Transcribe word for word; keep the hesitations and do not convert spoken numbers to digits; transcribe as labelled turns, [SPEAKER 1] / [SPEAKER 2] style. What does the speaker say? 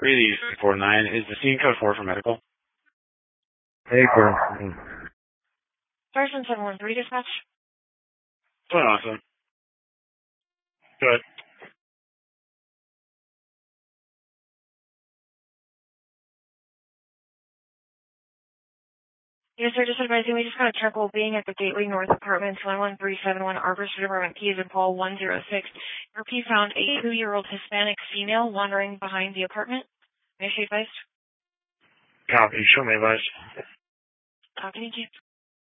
[SPEAKER 1] Greeley four nine. Is the scene code four for medical?
[SPEAKER 2] Hey, Gordon.
[SPEAKER 3] Sergeant seven one three dispatch.
[SPEAKER 1] Doing awesome. Good.
[SPEAKER 3] Yes, sir. Just advising, we just got a triple being at the Gateway North Apartments, one one three seven one Arbor Street Apartment, P as in Paul one zero six. Your P found a two-year-old Hispanic female wandering behind the apartment. May I be advised?
[SPEAKER 1] Copy. Show me advice.
[SPEAKER 3] Uh, thank you.